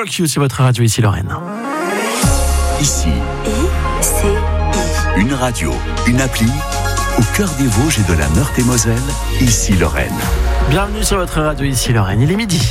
Rock You sur votre radio ici Lorraine. Ici, I-C-I. une radio, une appli, au cœur des Vosges et de la Meurthe-et-Moselle, ici Lorraine. Bienvenue sur votre radio ici Lorraine, il est midi.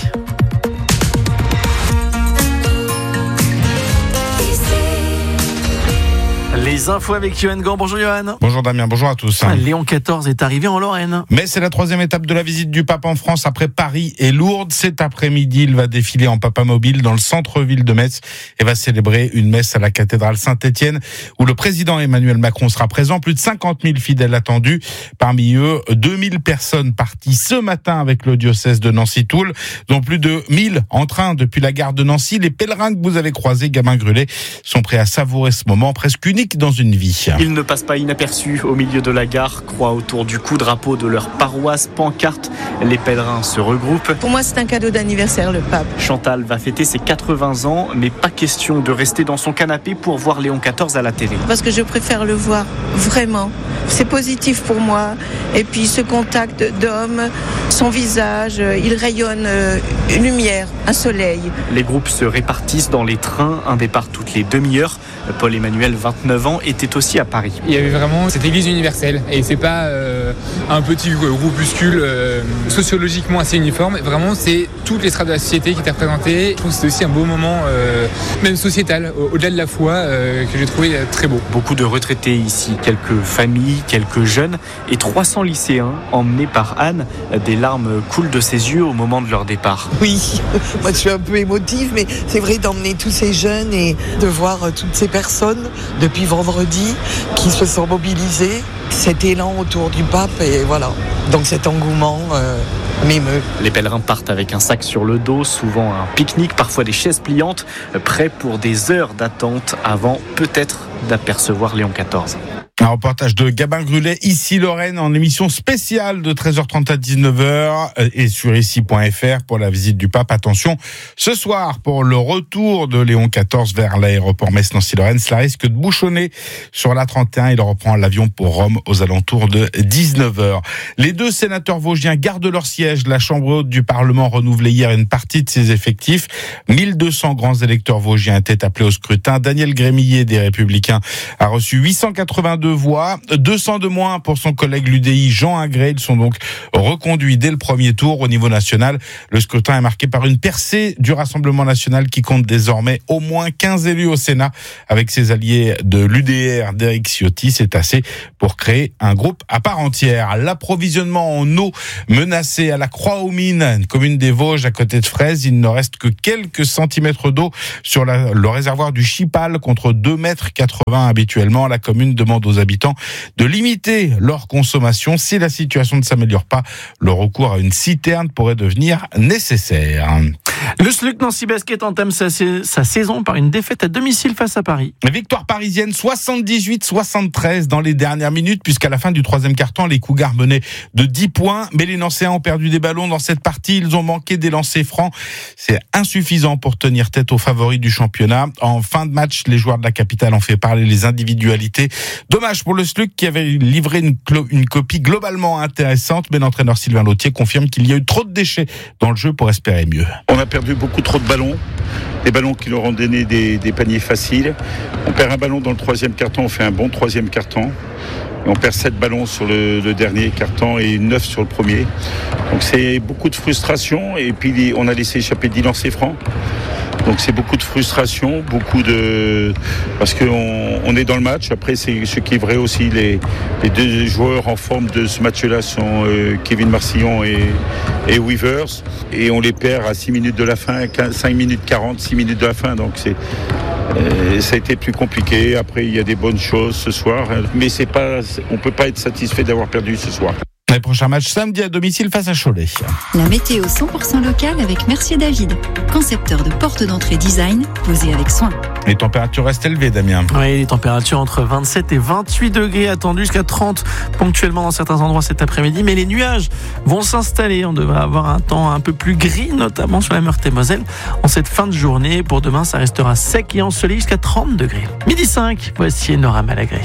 Les infos avec Johan Gant. Bonjour Johan. Bonjour Damien, bonjour à tous. Léon XIV est arrivé en Lorraine. Mais c'est la 3e étape de la visite du pape en France après Paris et Lourdes. Cet après-midi, il va défiler en papamobile dans le centre-ville de Metz et va célébrer une messe à la cathédrale Saint-Étienne où le président Emmanuel Macron sera présent. Plus de 50 000 fidèles attendus. Parmi eux, 2000 personnes parties ce matin avec le diocèse de Nancy-Toul, dont plus de 1000 en train depuis la gare de Nancy. Les pèlerins que vous avez croisés, Gabin Grullet, sont prêts à savourer ce moment presque unique dans une vie. Ils ne passent pas inaperçus au milieu de la gare, croix autour du cou, drapeau de leur paroisse, pancarte. Les pèlerins se regroupent. Pour moi, c'est un cadeau d'anniversaire, le pape. Chantal va fêter ses 80 ans, mais pas question de rester dans son canapé pour voir Léon XIV à la télé. Parce que je préfère le voir, vraiment. C'est positif pour moi. Et puis ce contact d'homme, son visage, il rayonne une lumière, un soleil. Les groupes se répartissent dans les trains, un départ toutes les demi-heures. Paul Emmanuel, 29 ans, était aussi à Paris. Il y avait vraiment cette église universelle et c'est pas un petit groupuscule sociologiquement assez uniforme. Vraiment, c'est toutes les strates de la société qui étaient représentées. Je trouve que c'est aussi un beau moment, même sociétal, au-delà de la foi, que j'ai trouvé très beau. Beaucoup de retraités ici, quelques familles, quelques jeunes et 300 lycéens emmenés par Anne. Des larmes coulent de ses yeux au moment de leur départ. Oui, moi je suis un peu émotive, mais c'est vrai d'emmener tous ces jeunes et de voir toutes ces personnes depuis vendredi qui se sont mobilisées, cet élan autour du pape et voilà, donc cet engouement m'émeut. Les pèlerins partent avec un sac sur le dos, souvent un pique-nique, parfois des chaises pliantes, prêts pour des heures d'attente avant peut-être d'apercevoir Léon XIV. Un reportage de Gabin Grullet, ici Lorraine, en émission spéciale de 13h30 à 19h et sur ici.fr pour la visite du pape. Attention, ce soir, pour le retour de Léon XIV vers l'aéroport Metz-Nancy-Lorraine, cela risque de bouchonner sur la 31. Il reprend l'avion pour Rome aux alentours de 19h. Les deux sénateurs vosgiens gardent leur siège. La Chambre haute du Parlement renouvelait hier une partie de ses effectifs. 1200 grands électeurs vosgiens étaient appelés au scrutin. Daniel Grémillet des Républicains a reçu 882 voix, 200 de moins pour son collègue l'UDI Jean Ingré. Ils sont donc reconduits dès le premier tour. Au niveau national, le scrutin est marqué par une percée du Rassemblement national qui compte désormais au moins 15 élus au Sénat. Avec ses alliés de l'UDR d'Éric Ciotti, c'est assez pour créer un groupe à part entière. L'approvisionnement en eau menacé à la Croix-aux-Mines, commune des Vosges à côté de Fraise. Il ne reste que quelques centimètres d'eau sur le réservoir du Chipal contre 2,80 mètres habituellement. La commune demande aux habitants de limiter leur consommation. Si la situation ne s'améliore pas, le recours à une citerne pourrait devenir nécessaire. Le SLUC Nancy Basket entame sa saison par une défaite à domicile face à Paris. Victoire parisienne 78-73 dans les dernières minutes, puisqu'à la fin du troisième quart-temps, les Cougars menaient de 10 points. Mais les Nancéens ont perdu des ballons dans cette partie. Ils ont manqué des lancers francs. C'est insuffisant pour tenir tête aux favoris du championnat. En fin de match, les joueurs de la capitale ont fait parler les individualités. Dommage pour le SLUC qui avait livré une copie globalement intéressante, mais l'entraîneur Sylvain Lautier confirme qu'il y a eu trop de déchets dans le jeu pour espérer mieux. On a perdu beaucoup trop de ballons, des ballons qui leur ont donné des paniers faciles. On perd un ballon dans le troisième quart-temps, on fait un bon troisième quart-temps. Et on perd 7 ballons sur le dernier quart-temps et 9 sur le premier. Donc c'est beaucoup de frustration et puis on a laissé échapper 10 lancers francs. Donc c'est beaucoup de frustration, parce qu'on est dans le match. Après, c'est ce qui est vrai aussi, les deux joueurs en forme de ce match-là sont Kevin Marcillon et Weavers. Et on les perd à 6 minutes de la fin, 5 minutes 40, 6 minutes de la fin. Donc ça a été plus compliqué. Après, il y a des bonnes choses ce soir. Mais on ne peut pas être satisfait d'avoir perdu ce soir. Les prochains matchs samedi à domicile face à Cholet. La météo 100% locale avec Mercier David, concepteur de portes d'entrée design posées avec soin. Les températures restent élevées, Damien. Oui, les températures entre 27 et 28 degrés attendues, jusqu'à 30 ponctuellement dans certains endroits cet après-midi. Mais les nuages vont s'installer. On devrait avoir un temps un peu plus gris, notamment sur la Meurthe-et-Moselle. En cette fin de journée, pour demain, ça restera sec et ensoleillé jusqu'à 30 degrés. Midi 5, voici Nora Malagré.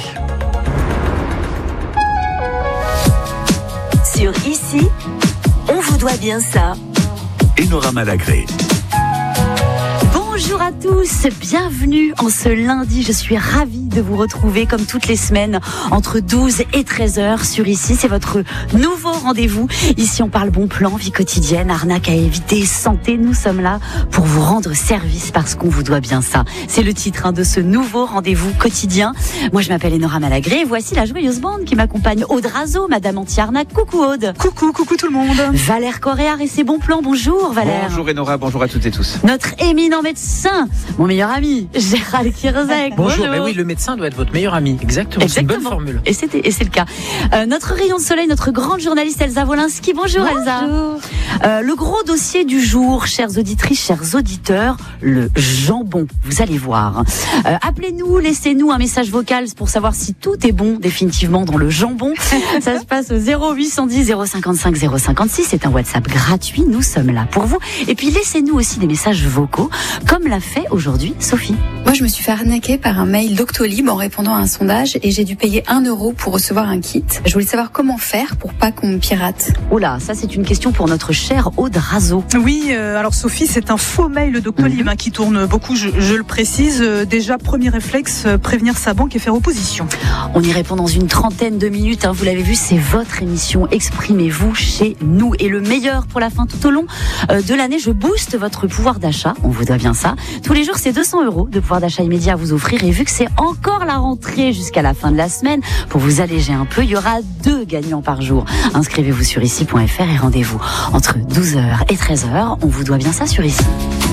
Sur Ici, on vous doit bien ça. Et Nora Malagré. Bonjour à tous, bienvenue en ce lundi. Je suis ravie de vous retrouver comme toutes les semaines entre 12 et 13h sur Ici. C'est votre nouveau rendez-vous. Ici, on parle bon plan, vie quotidienne, arnaque à éviter, santé. Nous sommes là pour vous rendre service parce qu'on vous doit bien ça. C'est le titre de ce nouveau rendez-vous quotidien. Moi, je m'appelle Enora Malagré et voici la joyeuse bande qui m'accompagne. Aude Razo, Madame Anti-Arnaque. Coucou Aude. Coucou tout le monde. Valère Coréard et ses bons plans. Bonjour Valère. Bonjour Enora, bonjour à toutes et tous. Notre éminent médecin, mon meilleur ami, Gérald Kierzek. Bonjour. Ben oui, le médecin doit être votre meilleur ami. Exactement. C'est une bonne formule. Et c'est le cas. Notre rayon de soleil, notre grande journaliste Elsa Wolinski. Bonjour Elsa. Le gros dossier du jour, chères auditrices, chers auditeurs, le jambon. Vous allez voir. Appelez-nous, laissez-nous un message vocal pour savoir si tout est bon définitivement dans le jambon. Ça se passe au 0810 055 056. C'est un WhatsApp gratuit. Nous sommes là pour vous. Et puis laissez-nous aussi des messages vocaux, comme l'a fait aujourd'hui Sophie. Moi, je me suis fait arnaquer par un mail Doctolib en répondant à un sondage et j'ai dû payer 1 € pour recevoir un kit. Je voulais savoir comment faire pour pas qu'on me pirate. Oula, ça c'est une question pour notre chère Aude Razo. Oui, alors Sophie, c'est un faux mail Doctolib qui tourne beaucoup, je le précise. Déjà, premier réflexe, prévenir sa banque et faire opposition. On y répond dans une trentaine de minutes. Vous l'avez vu, c'est votre émission. Exprimez-vous chez nous. Et le meilleur pour la fin, tout au long de l'année, je booste votre pouvoir d'achat. On vous doit bien ça. Tous les jours, c'est 200 € de pouvoir d'achat immédiat à vous offrir. Et vu que c'est encore la rentrée jusqu'à la fin de la semaine, pour vous alléger un peu, il y aura 2 gagnants par jour. Inscrivez-vous sur ici.fr et rendez-vous entre 12h et 13h. On vous doit bien ça sur Ici.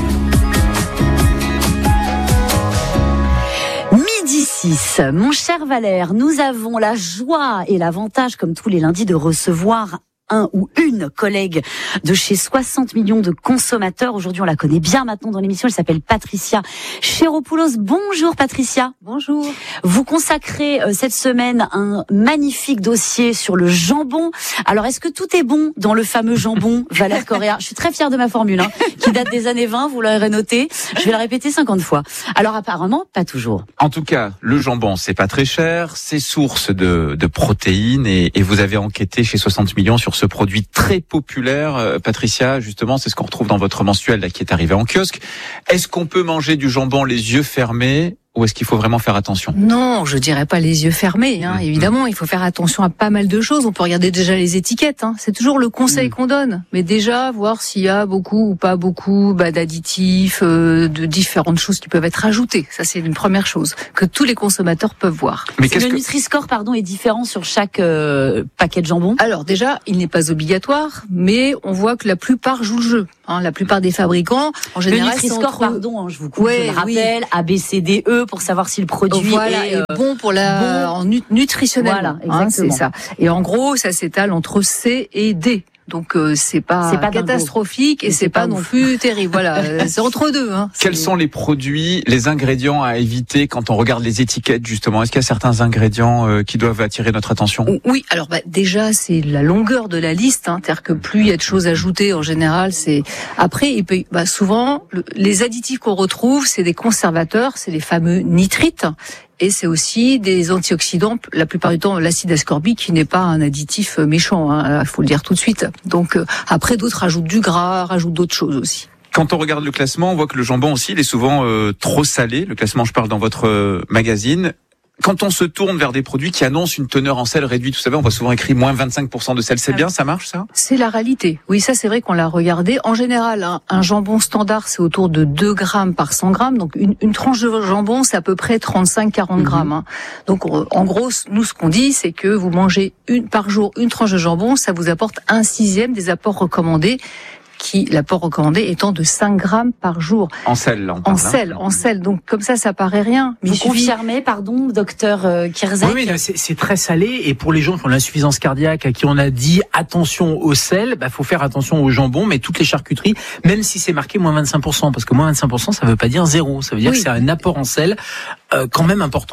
Midi 6, mon cher Valère, nous avons la joie et l'avantage, comme tous les lundis, de recevoir un ou une collègue de chez 60 millions de consommateurs. Aujourd'hui, on la connaît bien maintenant dans l'émission. Elle s'appelle Patricia Chéropoulos. Bonjour Patricia. Bonjour. Vous consacrez cette semaine un magnifique dossier sur le jambon. Alors, est-ce que tout est bon dans le fameux jambon, Valère Coréard? Je suis très fière de ma formule, qui date des années 20, vous l'aurez noté. Je vais la répéter 50 fois. Alors, apparemment, pas toujours. En tout cas, le jambon, c'est pas très cher, c'est source de protéines et vous avez enquêté chez 60 millions sur ce produit très populaire. Patricia, justement, c'est ce qu'on retrouve dans votre mensuel là, qui est arrivé en kiosque. Est-ce qu'on peut manger du jambon les yeux fermés ou est-ce qu'il faut vraiment faire attention? Non, je dirais pas les yeux fermés. Évidemment, il faut faire attention à pas mal de choses. On peut regarder déjà les étiquettes. C'est toujours le conseil qu'on donne. Mais déjà, voir s'il y a beaucoup ou pas beaucoup d'additifs, de différentes choses qui peuvent être ajoutées. Ça, c'est une première chose que tous les consommateurs peuvent voir. Mais le Nutri-Score, est différent sur chaque paquet de jambon. Alors déjà, il n'est pas obligatoire, mais on voit que la plupart jouent le jeu. La plupart des fabricants, en général, le Nutri-Score, je vous coupe, je le rappelle, A, B, C, D, E, pour savoir si le produit est bon pour nutritionnellement. Voilà, c'est ça. Et en gros, ça s'étale entre C et D. Donc c'est pas catastrophique et c'est pas non plus terrible. Voilà, c'est entre deux. Quels sont les produits, les ingrédients à éviter quand on regarde les étiquettes justement? Est-ce qu'il y a certains ingrédients qui doivent attirer notre attention? Oui, alors déjà c'est la longueur de la liste. C'est-à-dire que plus il y a de choses ajoutées en général, c'est après il peut souvent les additifs qu'on retrouve, c'est des conservateurs, c'est les fameux nitrites. Et c'est aussi des antioxydants, la plupart du temps l'acide ascorbique qui n'est pas un additif méchant, il faut le dire tout de suite. Donc après d'autres rajoutent du gras, rajoutent d'autres choses aussi. Quand on regarde le classement, on voit que le jambon aussi, il est souvent trop salé. Le classement, je parle dans votre magazine. Quand on se tourne vers des produits qui annoncent une teneur en sel réduite, vous savez, on voit souvent écrit moins 25% de sel. C'est bien, ça marche ça? C'est la réalité. Oui, ça c'est vrai qu'on l'a regardé. En général, un jambon standard, c'est autour de 2 grammes par 100 grammes. Donc une tranche de jambon, c'est à peu près 35-40 grammes. Donc en gros, nous ce qu'on dit, c'est que vous mangez par jour une tranche de jambon, ça vous apporte 1/6 des apports recommandés. L'apport recommandé étant de 5 grammes par jour. En sel, là, on parle. En sel. Donc, comme ça paraît rien. Mais vous confirmez, docteur Kierzek? Oui, c'est très salé. Et pour les gens qui ont l'insuffisance cardiaque, à qui on a dit attention au sel, faut faire attention au jambon, mais toutes les charcuteries, même si c'est marqué moins 25%, parce que moins 25%, ça veut pas dire zéro. Ça veut dire que c'est un apport en sel, quand même important.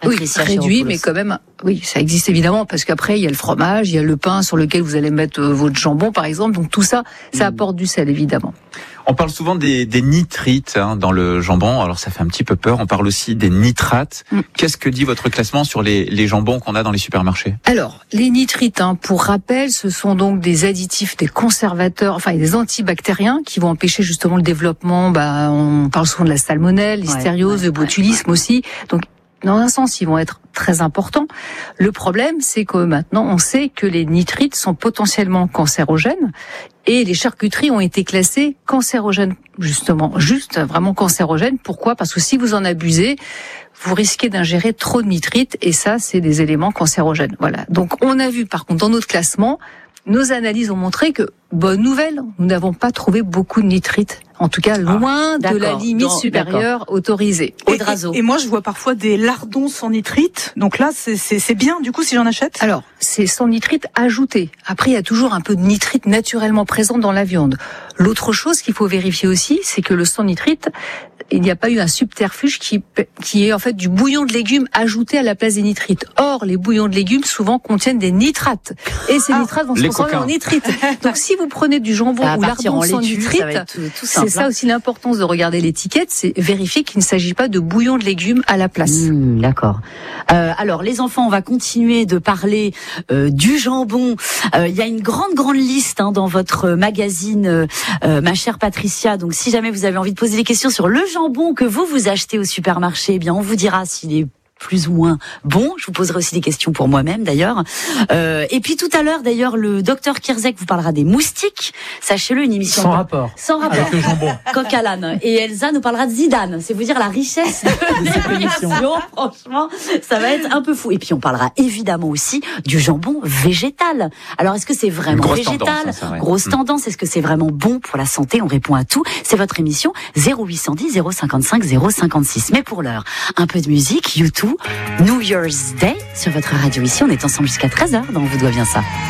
Oui, réduit, mais quand même, oui, ça existe évidemment, parce qu'après, il y a le fromage, il y a le pain sur lequel vous allez mettre votre jambon, par exemple. Donc tout ça, ça apporte du sel, évidemment. On parle souvent des nitrites dans le jambon, alors ça fait un petit peu peur. On parle aussi des nitrates. Qu'est-ce que dit votre classement sur les jambons qu'on a dans les supermarchés? Alors, les nitrites, pour rappel, ce sont donc des additifs, des conservateurs, enfin des antibactériens qui vont empêcher justement le développement. On parle souvent de la salmonelle, l'histériose, le botulisme aussi. Donc, dans un sens, ils vont être très importants. Le problème, c'est que maintenant, on sait que les nitrites sont potentiellement cancérogènes et les charcuteries ont été classées cancérogènes, justement, vraiment cancérogènes. Pourquoi? Parce que si vous en abusez, vous risquez d'ingérer trop de nitrites et ça, c'est des éléments cancérogènes. Voilà. Donc, on a vu, par contre, dans notre classement, nos analyses ont montré que, bonne nouvelle, nous n'avons pas trouvé beaucoup de nitrites. En tout cas, loin de la limite supérieure autorisée. Et moi, je vois parfois des lardons sans nitrite. Donc là, c'est bien, du coup, si j'en achète? Alors, c'est sans nitrite ajouté. Après, il y a toujours un peu de nitrite naturellement présent dans la viande. L'autre chose qu'il faut vérifier aussi, c'est que le sans nitrite, il n'y a pas eu un subterfuge qui est en fait du bouillon de légumes ajouté à la place des nitrites. Or, les bouillons de légumes souvent contiennent des nitrates. Et ces nitrates vont se transformer en nitrites. Donc, si vous prenez du jambon ou lardon sans nitrite, c'est ça aussi l'importance de regarder l'étiquette, c'est vérifier qu'il ne s'agit pas de bouillon de légumes à la place. D'accord. Alors, les enfants, on va continuer de parler du jambon. Il y a une grande liste dans votre magazine, ma chère Patricia. Donc, si jamais vous avez envie de poser des questions sur le jambon que vous achetez au supermarché, eh bien, on vous dira s'il est plus ou moins bon. Je vous poserai aussi des questions pour moi-même d'ailleurs. Et puis tout à l'heure d'ailleurs, le docteur Kierzek vous parlera des moustiques. Sachez-le, une émission sans rapport avec le jambon. Coq à l'âne. Et Elsa nous parlera de Zidane. C'est vous dire la richesse de cette émission. Franchement, ça va être un peu fou. Et puis on parlera évidemment aussi du jambon végétal. Alors est-ce que c'est vraiment végétal? Grosse tendance. Est-ce que c'est vraiment bon pour la santé? On répond à tout. C'est votre émission 0810 055 056. Mais pour l'heure, un peu de musique, YouTube. New Year's Day sur votre radio ici. On est ensemble jusqu'à 13h dans On vous doit bien ça.